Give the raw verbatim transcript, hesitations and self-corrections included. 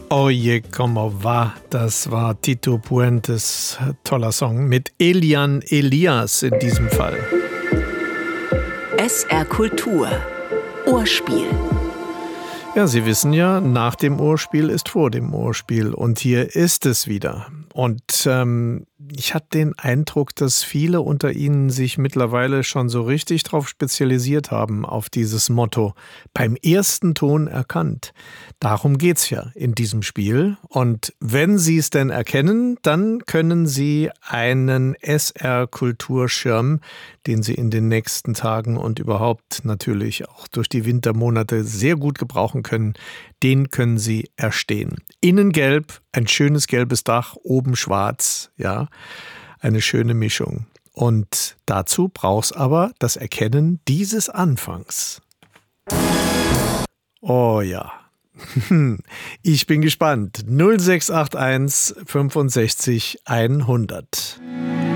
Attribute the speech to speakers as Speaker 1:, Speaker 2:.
Speaker 1: Oye, como va, das war Tito Puentes toller Song mit Elian Elias in diesem Fall.
Speaker 2: S R Kultur Ohrspiel.
Speaker 1: Ja, Sie wissen ja, nach dem Ohrspiel ist vor dem Ohrspiel und hier ist es wieder. Und ähm, ich hatte den Eindruck, dass viele unter Ihnen sich mittlerweile schon so richtig drauf spezialisiert haben, auf dieses Motto, beim ersten Ton erkannt. Darum geht's ja in diesem Spiel. Und wenn Sie es denn erkennen, dann können Sie einen S R-Kulturschirm, den Sie in den nächsten Tagen und überhaupt natürlich auch durch die Wintermonate sehr gut gebrauchen können, den können Sie erstehen. Innen gelb, ein schönes gelbes Dach, oben schwarz, ja, eine schöne Mischung. Und dazu braucht's aber das Erkennen dieses Anfangs. Oh ja. Ich bin gespannt. null sechs acht eins fünfundsechzig hundert.